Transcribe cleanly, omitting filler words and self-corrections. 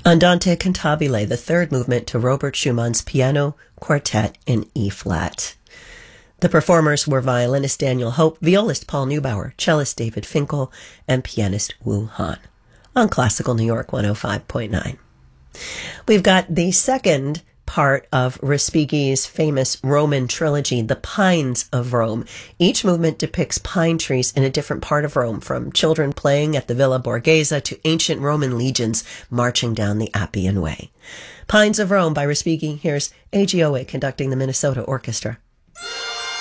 Andante cantabile, the third movement to Robert Schumann's Piano Quartet in E-flat. The performers were violinist Daniel Hope, violist Paul Neubauer, cellist David Finkel, and pianist Wu Han. On Classical New York 105.9. We've got the second part of Respighi's famous Roman trilogy, The Pines of Rome. Each movement depicts pine trees in a different part of Rome, from children playing at the Villa Borghese to ancient Roman legions marching down the Appian Way. Pines of Rome by Respighi. Here's A.G. Owe conducting the Minnesota Orchestra.